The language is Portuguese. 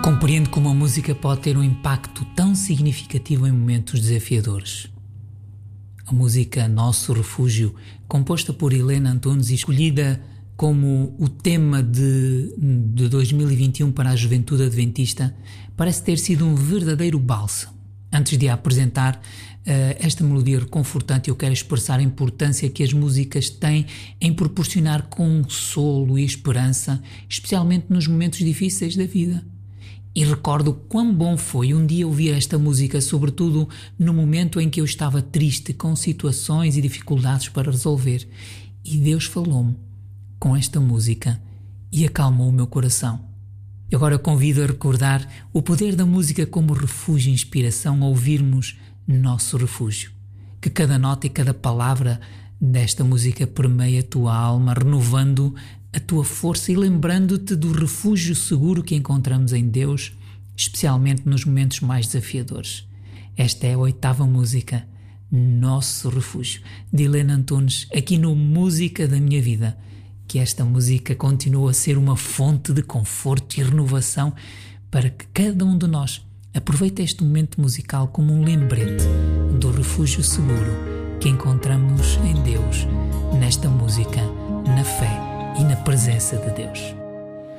Compreendo como a música pode ter um impacto tão significativo em momentos desafiadores. A música Nosso Refúgio, composta por Helena Antunes e escolhida como o tema de 2021 para a juventude adventista, parece ter sido um verdadeiro bálsamo. Antes de a apresentar, esta melodia reconfortante, eu quero expressar a importância que as músicas têm em proporcionar consolo e esperança, especialmente nos momentos difíceis da vida. E recordo quão bom foi um dia ouvir esta música, sobretudo no momento em que eu estava triste, com situações e dificuldades para resolver. E Deus falou-me com esta música e acalmou o meu coração. Agora convido a recordar o poder da música como refúgio e inspiração, a ouvirmos Nosso Refúgio. Que cada nota e cada palavra desta música permeie a tua alma, renovando a tua força e lembrando-te do refúgio seguro que encontramos em Deus, especialmente nos momentos mais desafiadores. Esta é a 8ª música, Nosso Refúgio, de Helena Antunes, aqui no Música da Minha Vida. Que esta música continue a ser uma fonte de conforto e renovação para que cada um de nós aproveite este momento musical como um lembrete do refúgio seguro que encontramos em Deus, nesta música, na fé e na presença de Deus.